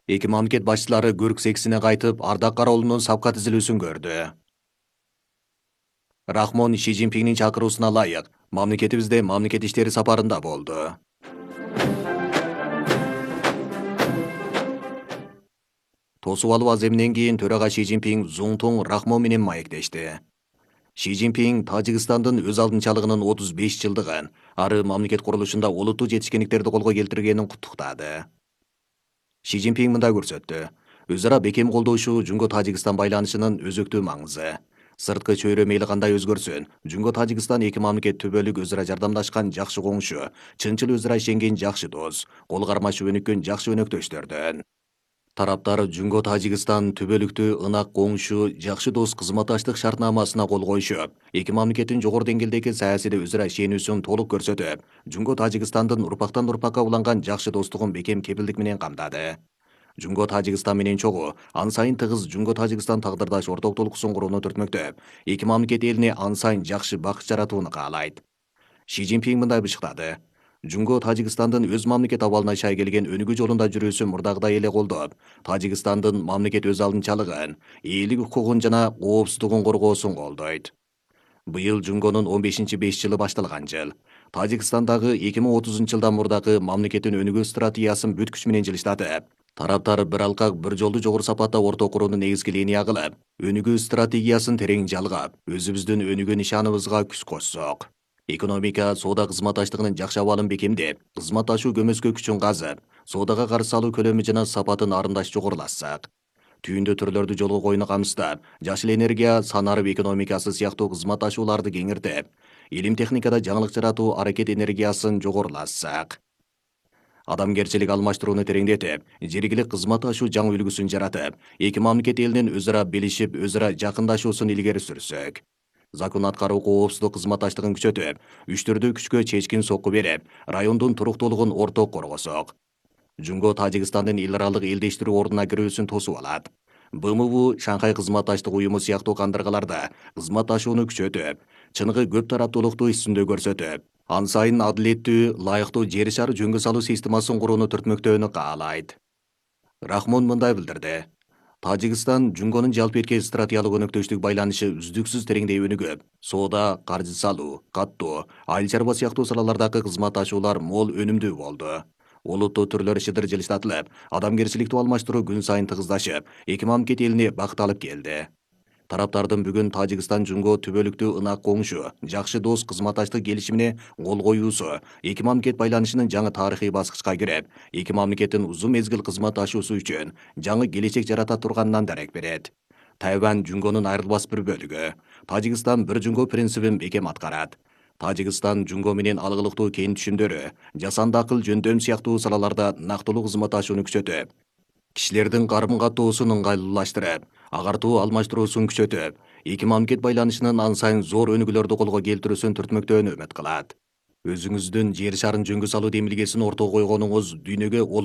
Эки мамлекет башчылары көрк сексине кайтып, ардак кароолунун сапка тизилүүсүн көрдү. Рахмон Ши Цзиньпиңдин чакыруусуна ылайык, мамлекетибизде мамлекет иштери сапарында болду. Тосуп алуу аземинен кийин төрага Ши Цзиньпиң Зуңтуң Рахмон менен маектешти. Ши Цзиньпиң Тажикстандын өз алдынчалыгынын 35 жылдыгын, ары мамлекет курулушунда олуттуу жетишкендиктерди колго келтиргенин куттуктады. Ши Цзиньпиң мындай көрсөттү. Өз ара бекем колдошуу Жунго Тажикстан байланышынын өзөктүү маңызы. Сырткы чөйрө мейли кандай өзгөрсүн, Жунго Тажикстан эки мамлекет түбөлүк өз ара жардамдашкан жакшы коңшу, чынчыл өз ара ишенген жакшы дос, кол кармашып өнүккөн жакшы өнөктөштөрдөн. Тараптар Жунго Тажикстан түбөлүктүү ынак коңшу, жакшы дос кызматташтык шартнамасына кол коюшуп, эки мамлекеттин жогору деңгээлдеги саясий өз ара ишенүүсүн толук көрсөтүп, Жунго Тажикстандын урпактан урпакка уланган жакшы достугун бекем кепилдик менен камдады. Жунго Тажикстан менен чогуу, ан сайын тыгыз Жунго Тажикстан тагдырдаш ортоктулуксун курууну түртмөктөп, эки мамлекет элине ан сайын жакшы бакыт жаратууну каалайт. Ши Цзиньпиң мындай бышыктады. Жунго Тажикстандын өз мамлекет абалына шай келген өнүгүү жолунда жүрүүсүн мурдагыдай эле колдоп, Тажикстандын мамлекет өз алдынчалыгын, элдик укугун жана коопсуздугун коргоосун колдойт. Быйыл Жунгонун 15-5 жылы башталган жыл. Тажикстандагы 2030 жылдан мурдагы мамлекеттин өнүгүү стратегиясын бүт күч менен жылыштатып, тараптар бир алкак бир жолду жогору сапатта орток курууну негизги линия кылып, өнүгүү стратегиясын терең жалгап, өзүбүздүн өнүгөн ишаныбызга күч кошсок. Экономика, соода кызматташтыгынын жакшы абалын бекемдеп, кызматташуу көмөскө күчүн казып, соодага каршы салуу көлөмү жана сапатын арындаш жогорулатсак. Түйүндө түрлөрдү жолго койууну камсыздап, жашыл энергия, санарып экономикасы сыяктуу кызматташууларды кеңиртип, илим техникада жаңылык жаратуу аракет энергиясын жогорулатсак. Адамгерчилик алмаштырууну тереңдетип, жергилик кызматташуу жаңы үлгүсүн жаратып, эки мамлекет элинин өз ара билишип, өз ара жакындашуусун илгери сүрсөк. Закон аткаруу коопсуздук кызматташтыгын күчөтүп, үчтөрдү күчкө чечкин сокку берип, райондун туруктуулугун орток коргосок. Жунго Тажикстандын эл аралык элдештирүү ордуна кирүүсүн тосуп алат. БМУ Шанхай кызматташтык уюму сыяктуу кандыргаларда кызматташууну күчөтүп, чыныгы көп тараптуулукту үстүндө көрсөтүп, ан сайын адилеттүү, ылайыктуу жер шары жөнгө салуу системасын курууну түртмөктөөнү каалайт. Рахмон мындай билдирди. Тажикстан Жунгонун жалпы эрке стратегиялык өнөктөштүк байланышы үздүксүз тереңдей өнүгүп, соода, каржы салуу, каттоо, айыл чарба сыяктуу салалардагы кызматташуулар мол өнүмдүү болду. Олуттуу түрлөр шыдыр жылыштатылып, адамгерчиликтүү алмаштыруу күн сайын тыгыздашып, эки мамлекет элине бакыт алып келди. Тараптардын бүгүн Тажикстан Жунго түбөлүктүү ынак коңшу, жакшы дос кызматташтык келишимине кол коюусу эки мамлекет байланышынын жаңы тарыхый баскычка кирип, эки мамлекеттин узун мезгил кызматташуусу үчүн жаңы келечек жарата турганынан дарек берет. Тайвань Жунгонун айрылбас бир бөлүгү. Тажикстан бир Жунго принцибин бекем аткарат. Тажикстан Жунго менен алгылыктуу кең түшүмдөрү, жасанды акыл жөндөм сыяктуу салаларда нактылуу кызматташууну күчөтүп, кишилердин карым каттоосун ыңгайлуулаштырып, агартуу алмаштыруусун күчөтүп, эки мамлекет байланышынын ан сайын зор өнүгүүлөрдү колго келтирүүсүн түртмөктөөнү үмүт кылат. Өзүңүздүн жер шарын жөнгө салуу демилгесин ортого койгонуңуз дүйнөгө